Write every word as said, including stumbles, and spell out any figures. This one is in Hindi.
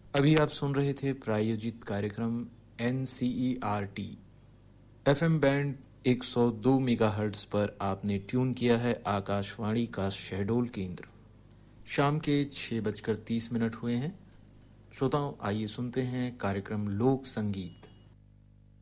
अभी आप सुन रहे थे प्रायोजित कार्यक्रम N C E R T. FM band एक सौ दो मेगाहर्ट्ज पर आपने ट्यून किया है आकाशवाणी का शहडोल केंद्र। शाम के छः बजकर तीस मिनट हुए हैं। श्रोताओं, आइए सुनते हैं कार्यक्रम लोक संगीत।